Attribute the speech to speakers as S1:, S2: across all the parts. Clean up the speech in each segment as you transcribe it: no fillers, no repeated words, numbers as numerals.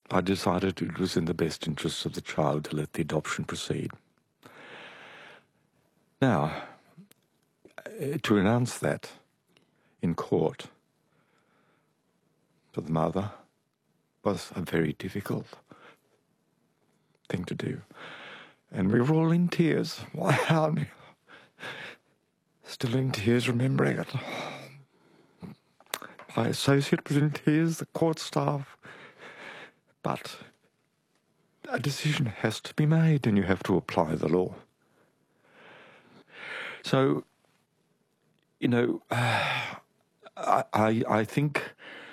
S1: I decided it was in the best interests of the child to let the adoption proceed. Now, to announce that in court to the mother was a very difficult thing to do. And we were all in tears. Wow. Still in tears remembering it. My associate was in tears, the court staff. But a decision has to be made and you have to apply the law. So, you know, I think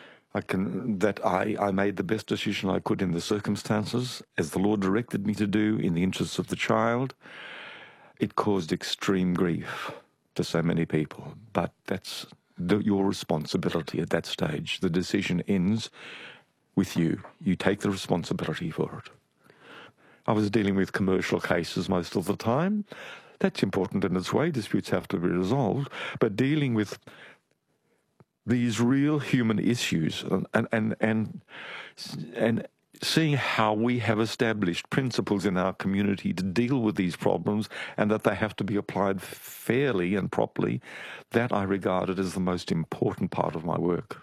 S1: I made the best decision I could in the circumstances, as the law directed me to do, in the interests of the child. It caused extreme grief to so many people, but that's your responsibility at that stage. The decision ends with you. You take the responsibility for it. I was dealing with commercial cases most of the time. That's important in its way. Disputes have to be resolved. But dealing with these real human issues and seeing how we have established principles in our community to deal with these problems and that they have to be applied fairly and properly, that I regarded as the most important part of my work.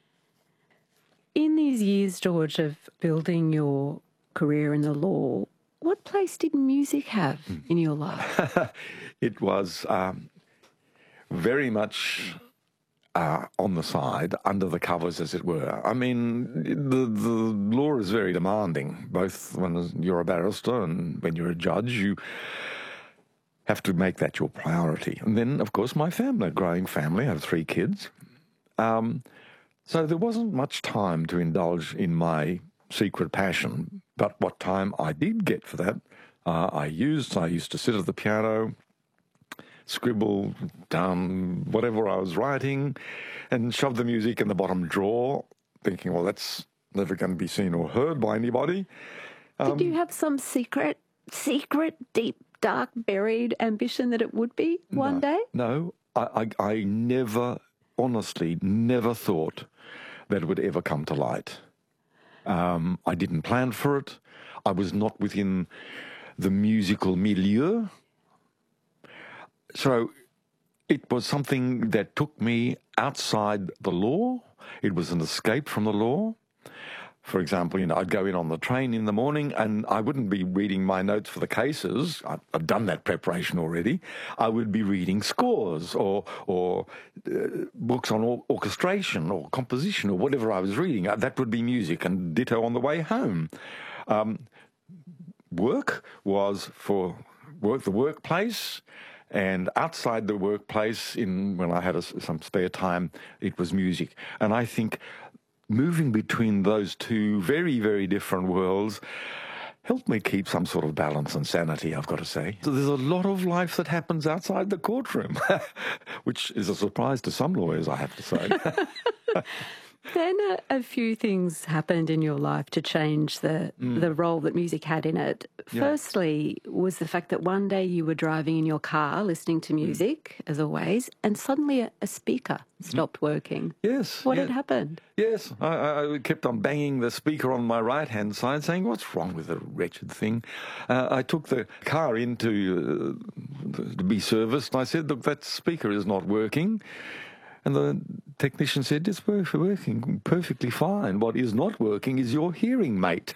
S2: In these years, George, of building your career in the law, what place did music have in your life?
S1: It was very much on the side, under the covers, as it were. I mean, the law is very demanding, both when you're a barrister and when you're a judge. You have to make that your priority. And then, of course, my family, a growing family. I have 3 kids. So there wasn't much time to indulge in my secret passion. But what time I did get for that, I used to sit at the piano, scribble down whatever I was writing, and shove the music in the bottom drawer, thinking, well, that's never going to be seen or heard by anybody.
S2: Did you have some secret, deep, dark, buried ambition that it would be one day?
S1: No, I never, honestly, never thought that it would ever come to light. I didn't plan for it. I was not within the musical milieu. So it was something that took me outside the law. It was an escape from the law. For example, I'd go in on the train in the morning and I wouldn't be reading my notes for the cases. I'd done that preparation already. I would be reading scores or books on orchestration or composition or whatever I was reading. That would be music, and ditto on the way home. Work was for the workplace, and outside the workplace, when I had some spare time, it was music. And I think moving between those two very, very different worlds helped me keep some sort of balance and sanity, I've got to say. So there's a lot of life that happens outside the courtroom, which is a surprise to some lawyers, I have to say.
S2: Then a few things happened in your life to change the role that music had in it.
S1: Yeah.
S2: Firstly was the fact that one day you were driving in your car listening to music, as always, and suddenly a speaker stopped working.
S1: Yes.
S2: What had happened?
S1: Yes, I kept on banging the speaker on my right-hand side, saying, what's wrong with the wretched thing? I took the car in to be serviced, and I said, look, that speaker is not working. And the technician said, it's working perfectly fine. What is not working is your hearing, mate.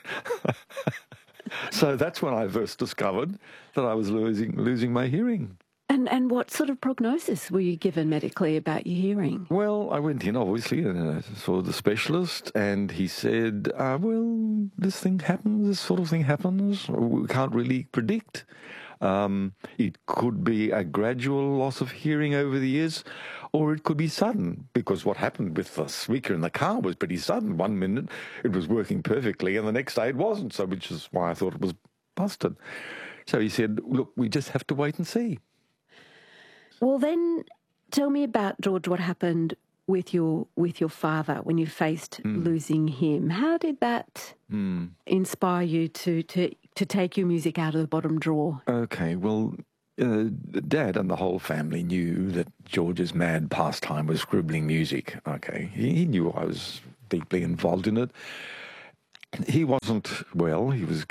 S1: So that's when I first discovered that I was losing my hearing.
S2: And what sort of prognosis were you given medically about your hearing?
S1: Well, I went in, obviously, and saw the specialist, and he said, well, this sort of thing happens. We can't really predict. It could be a gradual loss of hearing over the years, or it could be sudden, because what happened with the speaker in the car was pretty sudden. 1 minute it was working perfectly, and the next day it wasn't, so which is why I thought it was busted. So he said, look, we just have to wait and see.
S2: Well, then tell me about, George, what happened with your father when you faced losing him. How did that inspire you to take your music out of the bottom drawer?
S1: Okay, well, Dad and the whole family knew that George's mad pastime was scribbling music. Okay, he knew I was deeply involved in it. he wasn't well. He was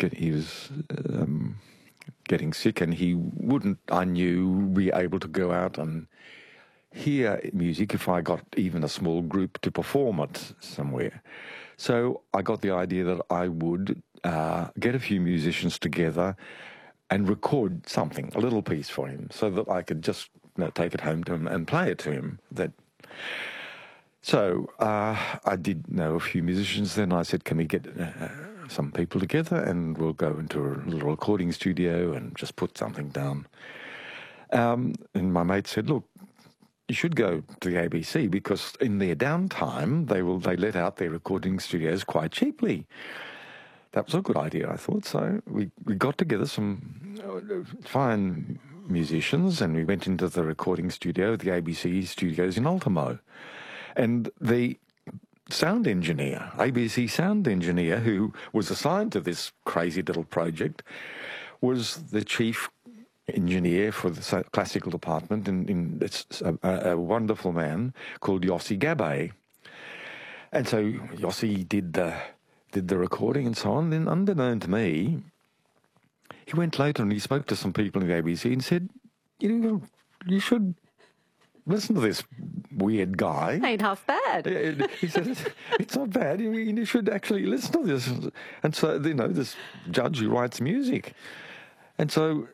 S1: getting sick, and he wouldn't, I knew, be able to go out and hear music if I got even a small group to perform it somewhere. So I got the idea that I would get a few musicians together and record something, a little piece for him, so that I could just take it home to him and play it to him. So I did know a few musicians then. I said, can we get some people together and we'll go into a little recording studio and just put something down. And my mate said, look, you should go to the ABC because in their downtime they let out their recording studios quite cheaply. That was a good idea, I thought. So we got together some fine musicians and we went into the recording studio, the ABC studios in Ultimo. And the sound engineer, ABC sound engineer, who was assigned to this crazy little project, was the chief engineer for the classical department, and it's a wonderful man called Yossi Gabay. And so Yossi did the recording and so on. Then, unbeknown to me, he went later and he spoke to some people in the ABC and said, you should listen to this weird guy.
S2: Ain't half bad.
S1: He said, it's not bad. You should actually listen to this. And so, this judge who writes music. And so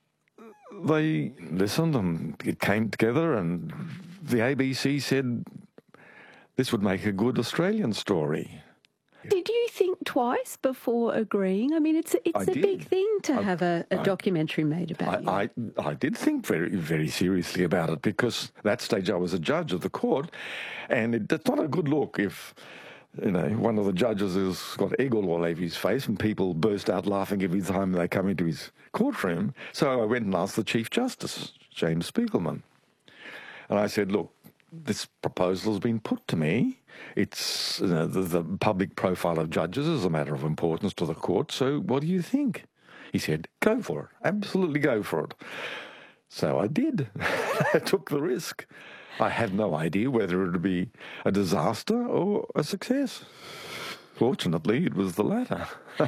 S1: they listened and it came together and the ABC said this would make a good Australian story.
S2: Did you think twice before agreeing? I mean, it's a big thing to have a documentary made about you.
S1: I did think very, very seriously about it because at that stage I was a judge of the court, and it's not a good look if one of the judges has got egg all over his face and people burst out laughing every time they come into his courtroom. So I went and asked the Chief Justice, James Spiegelman, and I said, look, this proposal has been put to me. It's the public profile of judges is a matter of importance to the court, so what do you think? He said, go for it. Absolutely go for it. So I did. I took the risk. I had no idea whether it would be a disaster or a success. Fortunately, it was the latter.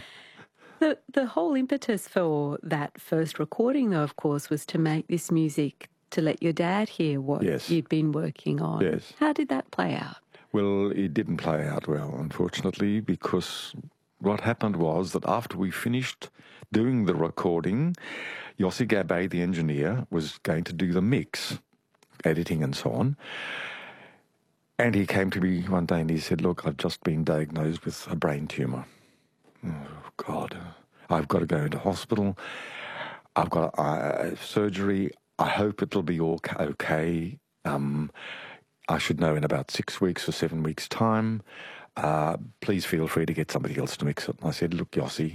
S2: The whole impetus for that first recording, though, of course, was to make this music to let your dad hear what you'd been working on.
S1: Yes.
S2: How did that play out?
S1: Well, it didn't play out well, unfortunately, because what happened was that after we finished doing the recording, Yossi Gabay, the engineer, was going to do the mix, editing and so on. And he came to me one day and he said, look, I've just been diagnosed with a brain tumour. Oh, God. I've got to go into hospital. I've got surgery. I hope it'll be all okay. I should know in about 6 weeks or 7 weeks' time. Please feel free to get somebody else to mix it. And I said, look, Yossi,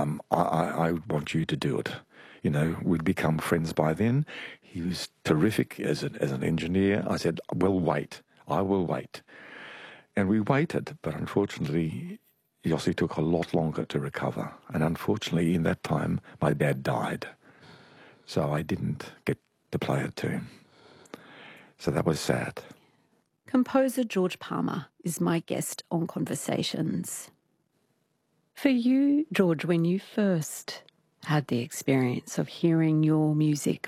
S1: I want you to do it. We'd become friends by then. He was terrific as an engineer. I said, we'll wait. I will wait. And we waited, but unfortunately, Yossi took a lot longer to recover. And unfortunately, in that time, my dad died. So I didn't get to play it to him. So that was sad.
S2: Composer George Palmer is my guest on Conversations. For you, George, when you first had the experience of hearing your music